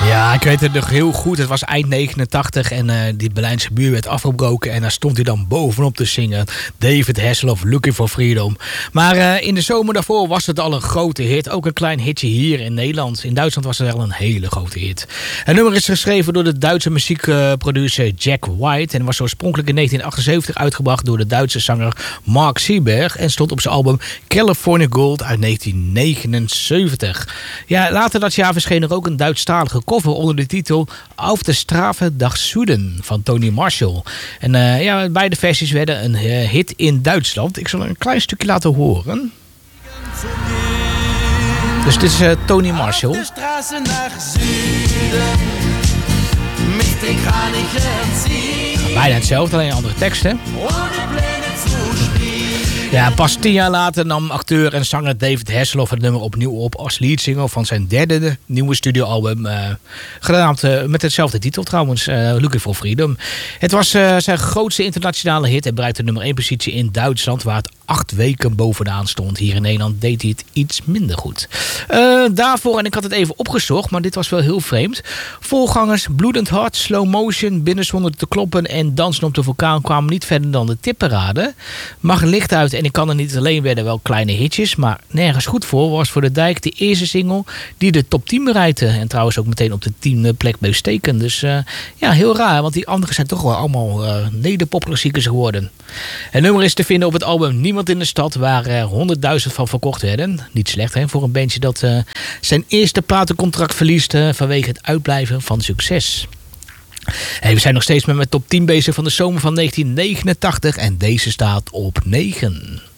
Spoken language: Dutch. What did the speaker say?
Ja, ik weet het nog heel goed. Het was eind 89 en die Berlijnse muur werd afgebroken. En daar stond hij dan bovenop te zingen. David Hasselhoff, Looking for Freedom. Maar in de zomer daarvoor was het al een grote hit. Ook een klein hitje hier in Nederland. In Duitsland was het wel een hele grote hit. Het nummer is geschreven door de Duitse muziekproducer Jack White. En was oorspronkelijk in 1978 uitgebracht door de Duitse zanger Mark Sieberg. En stond op zijn album California Gold uit 1979. Ja, later dat jaar verscheen er ook een Duitsstalige cover onder de titel Auf der Strafe nach Süden van Tony Marshall. En ja, beide versies werden een hit in Duitsland. Ik zal een klein stukje laten horen. Dus dit is Tony Marshall. Bijna hetzelfde, alleen andere teksten. Ja, pas 10 jaar later nam acteur en zanger David Hasselhoff het nummer opnieuw op als leadsingle van zijn derde nieuwe studioalbum. Genaamd met hetzelfde titel trouwens, Looking for Freedom. Het was zijn grootste internationale hit en bereikte nummer 1 positie in Duitsland, waar het 8 weken bovenaan stond. Hier in Nederland deed hij het iets minder goed. Daarvoor, en ik had het even opgezocht, maar dit was wel heel vreemd. Voorgangers Bloedend Hart, Slow Motion, Binnen zonder te kloppen en Dansen op de vulkaan kwamen niet verder dan de tipparade. Mag een licht uit en ik kan er niet alleen, werden wel kleine hitjes, maar nergens goed voor was voor de Dijk de eerste single die de top 10 bereikte. En trouwens ook meteen op de 10e plek bleef steken. Dus ja, heel raar, want die anderen zijn toch wel allemaal nederpopklassiekers geworden. Het nummer is te vinden op het album Niemand in de Stad, waar 100.000 van verkocht werden. Niet slecht hè, voor een bandje dat zijn eerste platencontract verliest vanwege het uitblijven van succes. Hey, we zijn nog steeds met mijn top 10 bezig van de zomer van 1989 en deze staat op 9.